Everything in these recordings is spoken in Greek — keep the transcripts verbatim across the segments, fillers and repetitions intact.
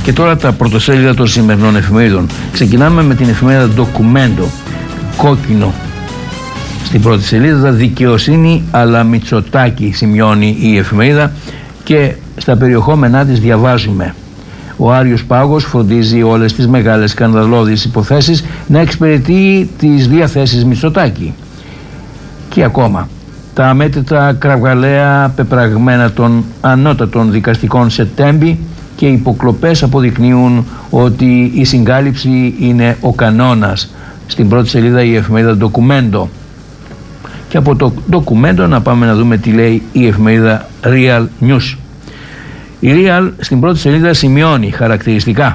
Και τώρα τα πρωτοσέλιδα των σημερινών εφημερίδων. Ξεκινάμε με την εφημερίδα Documento, κόκκινο. Στην πρώτη σελίδα, δικαιοσύνη αλλά Μητσοτάκη, σημειώνει η εφημερίδα, και στα περιεχόμενά της διαβάζουμε: ο Άριος Πάγος φροντίζει όλες τις μεγάλες σκανδαλώδεις υποθέσεις να εξυπηρετεί τις διαθέσεις Μητσοτάκη. Και ακόμα, τα αμέτρητα κραυγαλαία πεπραγμένα των ανώτατων δικαστικών σε Τέμπη και οι υποκλοπές αποδεικνύουν ότι η συγκάλυψη είναι ο κανόνας. Στην πρώτη σελίδα η εφημερίδα Documento. Και από το Documento να πάμε να δούμε τι λέει η εφημερίδα Real News. Η Real στην πρώτη σελίδα σημειώνει χαρακτηριστικά: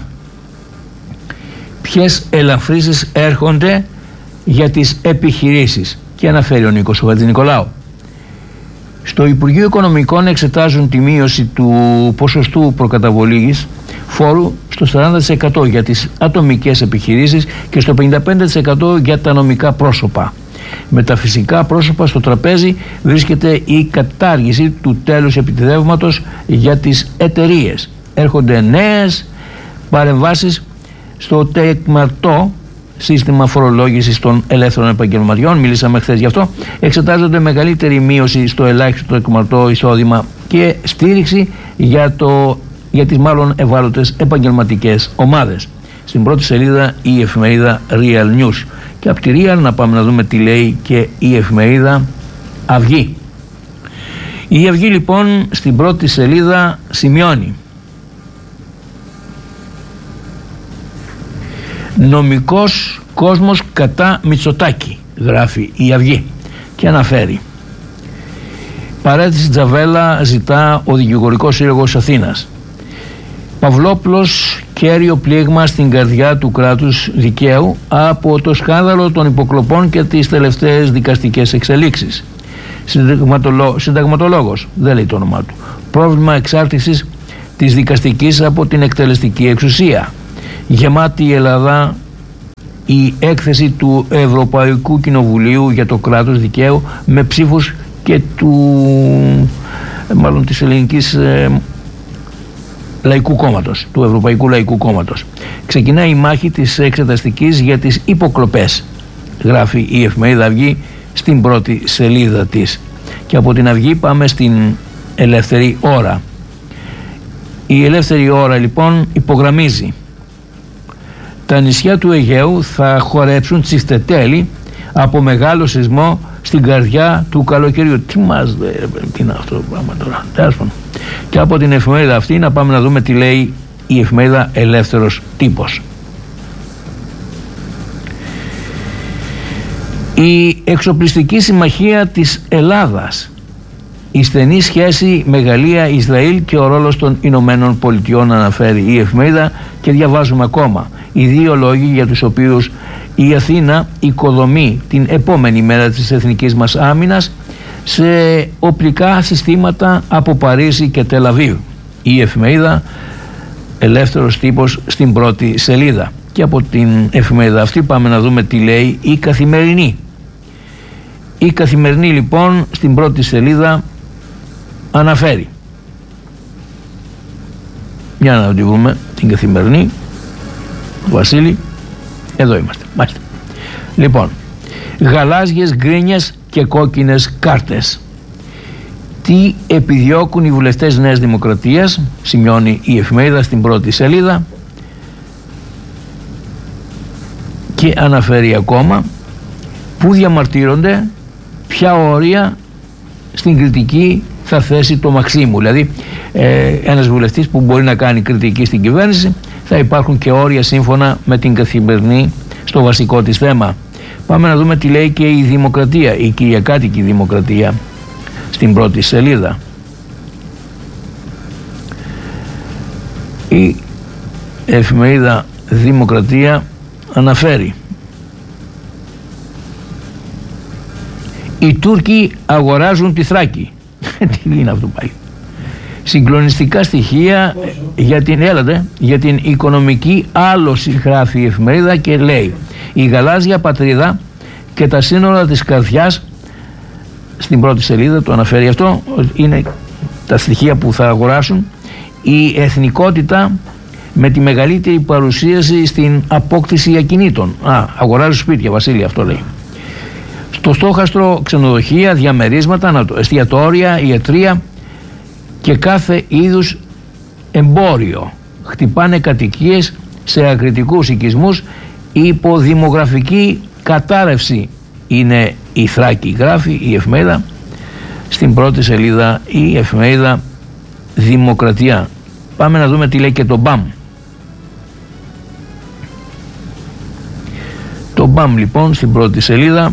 ποιες ελαφρύσεις έρχονται για τις επιχειρήσεις, και αναφέρει ο Νίκος Χατζηνικολάου. Στο Υπουργείο Οικονομικών εξετάζουν τη μείωση του ποσοστού προκαταβολής φόρου στο σαράντα τοις εκατό για τις ατομικές επιχειρήσεις και στο πενήντα πέντε τοις εκατό για τα νομικά πρόσωπα. Με τα φυσικά πρόσωπα στο τραπέζι βρίσκεται η κατάργηση του τέλους επιτιδεύματος για τις εταιρείες. Έρχονται νέες παρεμβάσεις στο τεκμαρτό σύστημα φορολόγησης των ελεύθερων επαγγελματιών. Μιλήσαμε χθες γι' αυτό. Εξετάζονται μεγαλύτερη μείωση στο ελάχιστο τεκμαρτό εισόδημα και στήριξη για, το, για τις μάλλον ευάλωτες επαγγελματικές ομάδες. Στην πρώτη σελίδα η εφημερίδα Real News. Και από τη Real να πάμε να δούμε τι λέει και η εφημερίδα Αυγή. Η Αυγή λοιπόν στην πρώτη σελίδα σημειώνει: νομικός κόσμος κατά Μητσοτάκη, γράφει η Αυγή, και αναφέρει: παρέτηση Τζαβέλα ζητά ο Δικηγορικός Σύλλογος Αθήνας. Παυλόπουλος, κέριο πλήγμα στην καρδιά του κράτους δικαίου από το σκάνδαλο των υποκλοπών και τις τελευταίες δικαστικές εξελίξεις. Συνταγματολό, συνταγματολόγος, δεν λέει το όνομά του. Πρόβλημα εξάρτησης της δικαστικής από την εκτελεστική εξουσία. Γεμάτη η Ελλάδα η έκθεση του Ευρωπαϊκού Κοινοβουλίου για το κράτος δικαίου με ψήφους και του μάλλον της ελληνικής ε, Λαϊκού Κόμματος, του Ευρωπαϊκού Λαϊκού Κόμματος. Ξεκινάει η μάχη της εξεταστικής για τις υποκλοπές, γράφει η εφημερίδα Αυγή στην πρώτη σελίδα της. Και από την Αυγή πάμε στην Ελεύθερη Ώρα. Η Ελεύθερη Ώρα λοιπόν υπογραμμίζει: τα νησιά του Αιγαίου θα χορέψουν τσιφτετέλη από μεγάλο σεισμό στην καρδιά του καλοκαιριού. Τι μας τι είναι αυτό το πράγμα τώρα, τέλος. Και από την εφημερίδα αυτή να πάμε να δούμε τι λέει η εφημερίδα Ελεύθερος Τύπος. Η εξοπλιστική συμμαχία της Ελλάδας, η στενή σχέση με Γαλλία, Ισραήλ και ο ρόλος των Ηνωμένων Πολιτειών, αναφέρει η εφημερίδα, και διαβάζουμε ακόμα: οι δύο λόγοι για τους οποίους η Αθήνα οικοδομεί την επόμενη μέρα της εθνικής μας άμυνας σε οπλικά συστήματα από Παρίσι και Τελαβίβ. Η εφημερίδα Ελεύθερος Τύπος στην πρώτη σελίδα. Και από την εφημερίδα αυτή πάμε να δούμε τι λέει η Καθημερινή. Η Καθημερινή λοιπόν στην πρώτη σελίδα αναφέρει, για να τη βρούμε την Καθημερινή, Βασίλη, εδώ είμαστε, μάλιστα. Λοιπόν, γαλάζιες, γκρίνιες και κόκκινες κάρτες. Τι επιδιώκουν οι βουλευτές Νέας Δημοκρατίας, σημειώνει η εφημερίδα στην πρώτη σελίδα, και αναφέρει ακόμα που διαμαρτύρονται, ποια όρια στην κριτική θα θέσει το Μαξίμου. Δηλαδή ε, ένας βουλευτής που μπορεί να κάνει κριτική στην κυβέρνηση, θα υπάρχουν και όρια σύμφωνα με την Καθημερινή στο βασικό της θέμα. Πάμε να δούμε τι λέει και η Δημοκρατία, η Κυριακάτικη Δημοκρατία, στην πρώτη σελίδα. Η εφημερίδα Δημοκρατία αναφέρει: οι Τούρκοι αγοράζουν τη Θράκη. Τι είναι αυτό πάλι? Συγκλονιστικά στοιχεία για την, έλατε, για την οικονομική άλωση, γράφει η εφημερίδα, και λέει: η γαλάζια πατρίδα και τα σύνορα της καρδιάς, στην πρώτη σελίδα το αναφέρει αυτό, είναι τα στοιχεία που θα αγοράσουν. Η εθνικότητα με τη μεγαλύτερη παρουσίαση στην απόκτηση ακινήτων. Α, αγοράζουν σπίτια, Βασίλη, αυτό λέει. Στο στόχαστρο ξενοδοχεία, διαμερίσματα, εστιατόρια, ιατρεία και κάθε είδους εμπόριο. Χτυπάνε κατοικίες σε ακριτικούς οικισμούς. Υπό δημογραφική κατάρρευση είναι η Θράκη, γράφει η εφημερίδα στην πρώτη σελίδα, η εφημερίδα Δημοκρατία. Πάμε να δούμε τι λέει και το μπαμ. Το μπαμ λοιπόν στην πρώτη σελίδα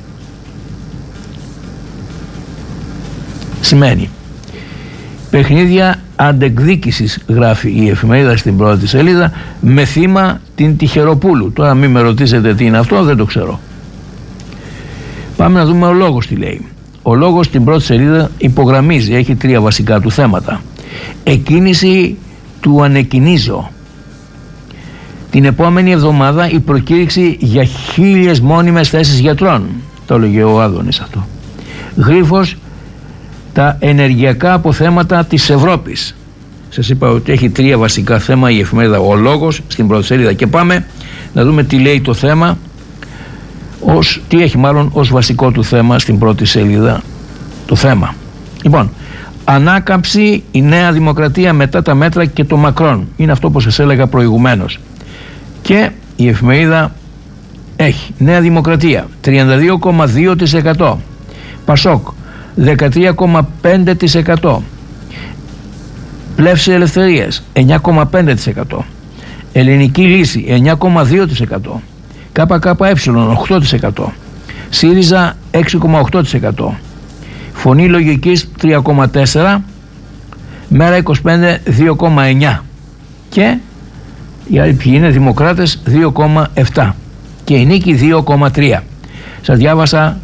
σημαίνει παιχνίδια αντεκδίκησης, γράφει η εφημερίδα στην πρώτη σελίδα, με θύμα την Τυχεροπούλου. Τώρα μην με ρωτήσετε τι είναι αυτό, δεν το ξέρω. Πάμε να δούμε ο λόγος τι λέει. Ο λόγος στην πρώτη σελίδα υπογραμμίζει, έχει τρία βασικά του θέματα. Εκκίνηση του ανεκκινίζω. Την επόμενη εβδομάδα η προκήρυξη για χίλιες μόνιμες θέσεις γιατρών. Το έλεγε ο Άδωνης αυτό. Γρίφος, τα ενεργειακά αποθέματα της Ευρώπης. Σας είπα ότι έχει τρία βασικά θέματα η εφημερίδα Ο Λόγος στην πρώτη σελίδα. Και πάμε να δούμε τι λέει το θέμα, ως, τι έχει μάλλον ως βασικό του θέμα στην πρώτη σελίδα το θέμα. Λοιπόν, ανάκαμψη η Νέα Δημοκρατία μετά τα μέτρα και το Μακρόν. Είναι αυτό που σας έλεγα προηγουμένως. Και η εφημερίδα έχει Νέα Δημοκρατία τριάντα δύο κόμμα δύο τοις εκατό, Πασόκ δεκατρία κόμμα πέντε τοις εκατό, Πλεύση Ελευθερίας εννιά κόμμα πέντε τοις εκατό, Ελληνική Λύση εννιά κόμμα δύο τοις εκατό, ΚΚΕ οκτώ τοις εκατό, ΣΥΡΙΖΑ έξι κόμμα οκτώ τοις εκατό, Φωνή Λογικής τρία κόμμα τέσσερα τοις εκατό, Μέρα είκοσι πέντε δύο κόμμα εννιά τοις εκατό και οι άλλοι ποιοι είναι, Δημοκράτες δύο κόμμα επτά τοις εκατό και η Νίκη δύο κόμμα τρία τοις εκατό. Σας διάβασα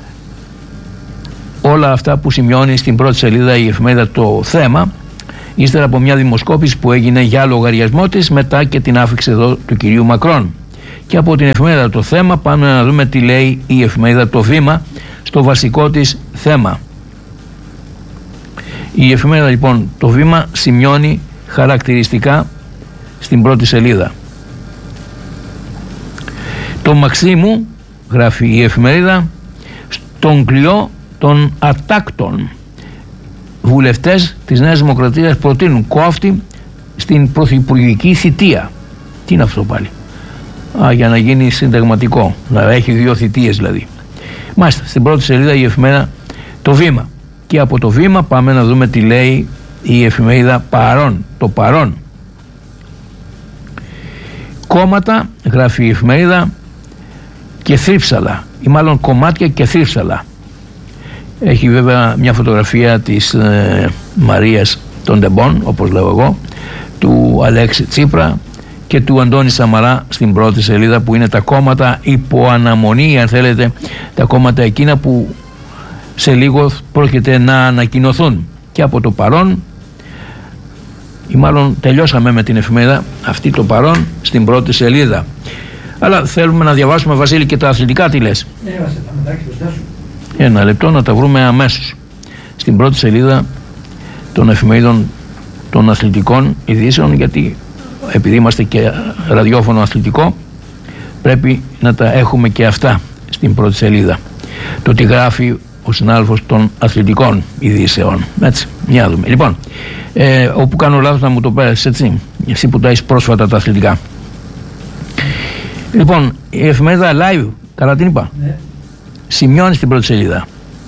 όλα αυτά που σημειώνει στην πρώτη σελίδα η εφημερίδα το θέμα, ύστερα από μια δημοσκόπηση που έγινε για λογαριασμό της, μετά και την άφηξη εδώ του κυρίου Μακρόν. Και από την εφημερίδα το θέμα πάμε να δούμε τι λέει η εφημερίδα το Βήμα στο βασικό της θέμα. Η εφημερίδα λοιπόν το Βήμα σημειώνει χαρακτηριστικά στην πρώτη σελίδα. Το Μαξίμου, γράφει η εφημερίδα, στον κλειό των ατάκτων βουλευτές της Νέας Δημοκρατίας προτείνουν κόφτη στην πρωθυπουργική θητεία. Τι είναι αυτό πάλι? Α, για να γίνει συνταγματικό, να έχει δύο θητείες δηλαδή. Μάλιστα, στην πρώτη σελίδα η εφημερίδα το Βήμα. Και από το Βήμα πάμε να δούμε τι λέει η εφημερίδα Παρών, το Παρών. Κόμματα, γράφει η εφημερίδα, και θρύψαλα, ή μάλλον κομμάτια και θρύψαλα. Έχει βέβαια μια φωτογραφία της ε, Μαρίας των Τεμπών, όπως λέω εγώ, του Αλέξη Τσίπρα και του Αντώνη Σαμαρά στην πρώτη σελίδα, που είναι τα κόμματα υπό αναμονή, αν θέλετε, τα κόμματα εκείνα που σε λίγο πρόκειται να ανακοινωθούν. Και από το Παρόν, ή μάλλον τελειώσαμε με την εφημερίδα αυτή το Παρόν στην πρώτη σελίδα. Αλλά θέλουμε να διαβάσουμε, Βασίλη, και τα αθλητικά, τι λες? Ένα λεπτό να τα βρούμε αμέσως. Στην πρώτη σελίδα των εφημερίδων των αθλητικών ειδήσεων, γιατί επειδή είμαστε και ραδιόφωνο αθλητικό πρέπει να τα έχουμε και αυτά στην πρώτη σελίδα. Το τι γράφει ο συνάδελφος των αθλητικών ειδήσεων. Έτσι, μια δούμε. Λοιπόν, ε, όπου κάνω λάθος να μου το πέρασες, έτσι, εσύ που τα έχεις πρόσφατα τα αθλητικά. Λοιπόν, η εφημερίδα Live, καλά την είπα, ναι, σημειώνει στην πρώτη σελίδα.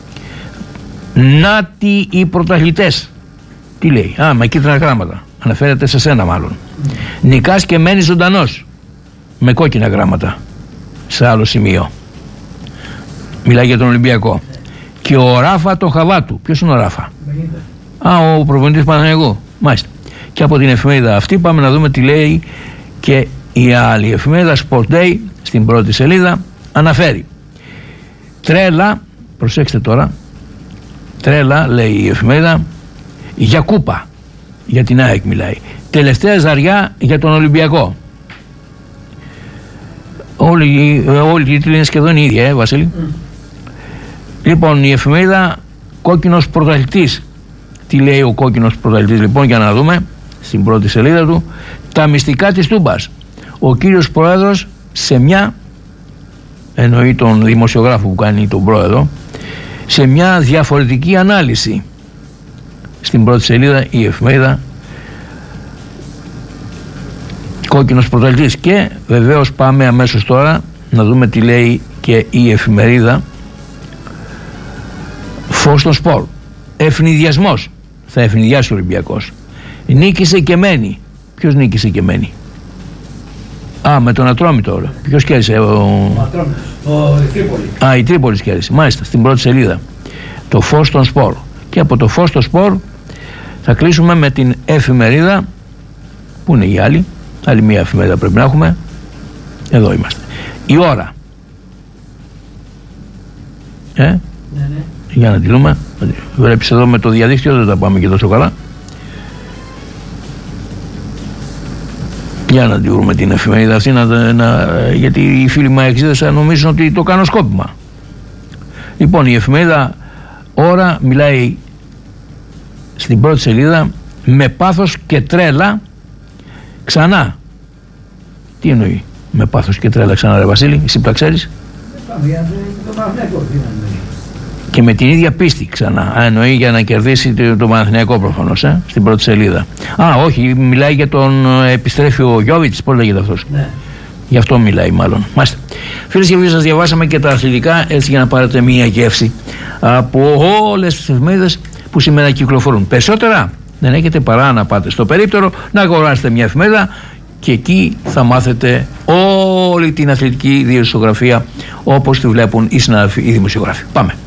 Να τι οι πρωταθλητές. Τι λέει? Α, με κίτρινα γράμματα. Αναφέρεται σε σένα μάλλον. Mm. Νικάς και μένεις ζωντανός. Με κόκκινα γράμματα. Σε άλλο σημείο. Μιλάει για τον Ολυμπιακό. Mm. Και ο Ράφα τον Χαβάτου. Ποιος είναι ο Ράφα? Mm. Α, ο προπονητής Παναθηναϊκού. Μάλιστα. Και από την εφημερίδα αυτή πάμε να δούμε τι λέει και η άλλη εφημερίδα Sport Day στην πρώτη σελίδα. Αναφέρει τρέλα, προσέξτε τώρα, τρέλα λέει η εφημερίδα, για κούπα, για την ΑΕΚ μιλάει, τελευταία ζαριά για τον Ολυμπιακό. Όλοι, όλοι οι τίτλοι είναι σχεδόν οι ίδιοι, ε, Βασίλη. Mm. Λοιπόν, η εφημερίδα Κόκκινος Πρωταθλητής. Τι λέει ο Κόκκινος Πρωταθλητής, λοιπόν, για να δούμε. στην πρώτη σελίδα του, τα μυστικά της Τούμπας. Ο κύριος Πρόεδρος σε μια, εννοεί τον δημοσιογράφο που κάνει τον Πρόεδρο, σε μια διαφορετική ανάλυση. Στην πρώτη σελίδα η εφημερίδα, κόκκινος πρωταθλητής. Και βεβαίως πάμε αμέσως τώρα να δούμε τι λέει και η εφημερίδα Φως των Σπορ. Ευνηδιασμός, θα ευνηδιάσει ο Ολυμπιακός. Νίκησε και μένει. Ποιος νίκησε και μένει? Α, με τον Ατρόμητο. Ποιος κέρδισε? Ο, ο... ο η Τρίπολη. Α, η Τρίπολη κέρδισε. Μάλιστα, στην πρώτη σελίδα. Το Φως των Σπορ. Και από το Φως των Σπορ θα κλείσουμε με την εφημερίδα. Πού είναι η άλλη? Άλλη μία εφημερίδα πρέπει να έχουμε. Εδώ είμαστε. Η Ώρα. Ε, ναι, ναι. Για να τη δούμε. Βλέπεις εδώ με το διαδίκτυο, δεν τα πάμε και τόσο καλά. Για να τη βρούμε την εφημερίδα αυτή, να, να, γιατί οι φίλοι μου εξήδες νομίζουν ότι το κάνω σκόπιμα. Λοιπόν, η εφημερίδα Ώρα μιλάει στην πρώτη σελίδα με πάθος και τρέλα ξανά. Τι εννοεί με πάθος και τρέλα ξανά, ρε Βασίλη, εσύ που τα ξέρεις? Και με την ίδια πίστη ξανά. Α, εννοεί για να κερδίσει το, το Παναθηναϊκό προφανώς, ε, στην πρώτη σελίδα. Α, όχι, μιλάει για τον επιστρέφει ο Γιώβιτς, πώς λέγεται αυτός? Ναι. Γι' αυτό μιλάει μάλλον. Μάλιστα. Φίλες και φίλοι, σας διαβάσαμε και τα αθλητικά, έτσι για να πάρετε μία γεύση από όλες τις εφημερίδες που σήμερα κυκλοφορούν. Περισσότερα δεν έχετε παρά να πάτε στο περίπτερο, να αγοράσετε μια εφημερίδα και εκεί θα μάθετε όλη την αθλητική δημοσιογραφία όπως τη βλέπουν οι συνάδελφοι οι δημοσιογράφοι. Πάμε.